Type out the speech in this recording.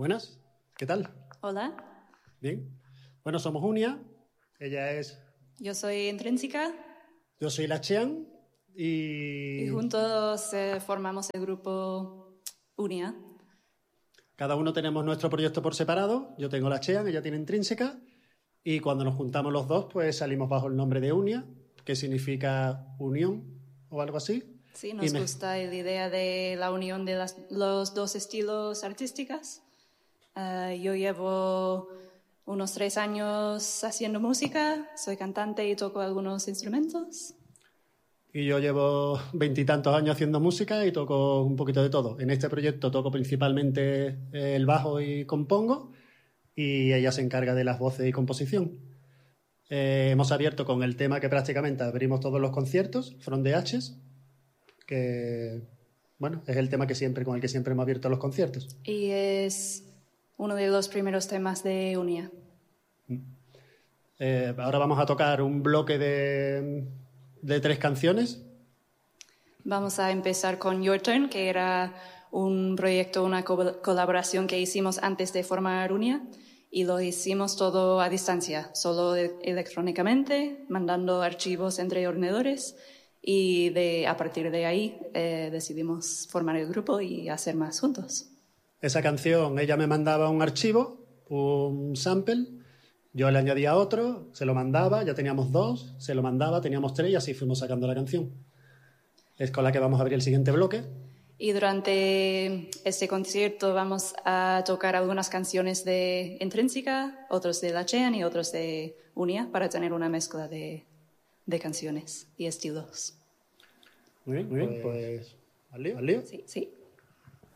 Buenas, ¿qué tal? Hola, Bien. Bueno, somos Unia, ella es... yo soy Intrínseca Yo soy la Chean y y juntos formamos el grupo Unia. cada uno tenemos nuestro proyecto por separado. Yo tengo la Chean, ella tiene Intrínseca y cuando nos juntamos los dos pues salimos bajo el nombre de Unia, que significa unión o algo así. Sí, Y nos gusta la idea de la unión de los dos estilos artísticos. Yo llevo unos 3 años haciendo música, soy cantante y toco algunos instrumentos. Y yo llevo 20 y tantos años haciendo música y toco un poquito de todo. En este proyecto toco principalmente el bajo y compongo, y ella se encarga de las voces y composición. Hemos abierto con el tema que prácticamente abrimos todos los conciertos, From the Ashes, que bueno, es el tema con el que siempre hemos abierto los conciertos. Y es uno de los primeros temas de Unia. Ahora vamos a tocar un bloque de 3 canciones. Vamos a empezar con Your Turn, que era un proyecto, una colaboración que hicimos antes de formar Unia, y lo hicimos todo a distancia, solo electrónicamente, mandando archivos entre ordenadores, y a partir de ahí decidimos formar el grupo y hacer más juntos. Esa canción, ella me mandaba un archivo, un sample, yo le añadía otro, se lo mandaba, ya teníamos 2, se lo mandaba, teníamos 3 y así fuimos sacando la canción. Es con la que vamos a abrir el siguiente bloque. Y durante este concierto vamos a tocar algunas canciones de Intrínseca, otros de La Chean y otros de Unia, para tener una mezcla de canciones y estilos. Muy bien, pues al lío. Sí, sí.